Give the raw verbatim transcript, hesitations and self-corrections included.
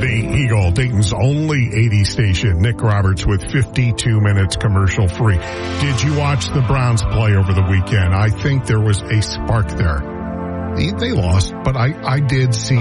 The Eagle, Dayton's only eighty station. Nick Roberts with fifty-two minutes commercial free. Did you watch the Browns play over the weekend? I think there was a spark there. They, they lost, but I, I did see